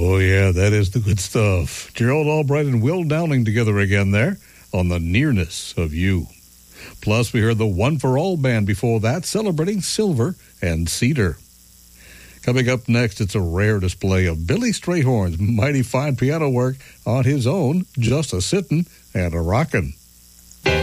Oh, yeah, that is the good stuff. Gerald Albright and Will Downing together again there on The Nearness of You. Plus, we heard the One for All Band before that, celebrating silver and cedar. Coming up next, it's a rare display of Billy Strayhorn's mighty fine piano work on his own, Just a Sittin' and a Rockin'.